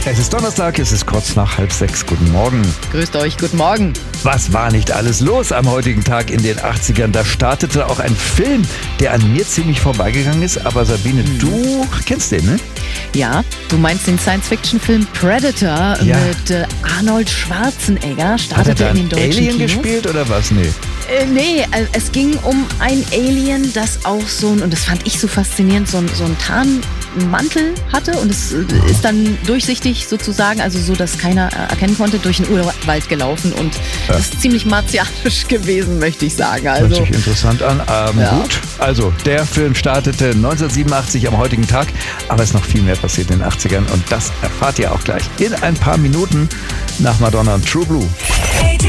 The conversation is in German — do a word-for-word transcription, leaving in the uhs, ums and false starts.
Es ist Donnerstag, es ist kurz nach halb sechs. Guten Morgen. Grüßt euch, guten Morgen. Was war nicht alles los am heutigen Tag in den achtzigern? Da startete auch ein Film, der an mir ziemlich vorbeigegangen ist. Aber Sabine, hm. du kennst den, ne? Ja, du meinst den Science-Fiction-Film Predator ja. mit äh, Arnold Schwarzenegger. Hat Startete er da in den deutschen Alien Kinos. gespielt oder was? Nee. Äh, nee, äh, es ging um ein Alien, das auch so ein, und das fand ich so faszinierend, so ein, so ein Tarnmantel hatte und es äh, ist dann durchsichtig sozusagen, also so, dass keiner äh, erkennen konnte, durch den Urwald gelaufen und Ja. das ist ziemlich martialisch gewesen, möchte ich sagen. Hört Also, sich interessant an. Ähm, Ja. Gut, also der Film startete neunzehnhundertsiebenundachtzig am heutigen Tag, aber es ist noch viel mehr passiert in den achtzigern und das erfahrt ihr auch gleich in ein paar Minuten nach Madonna und True Blue.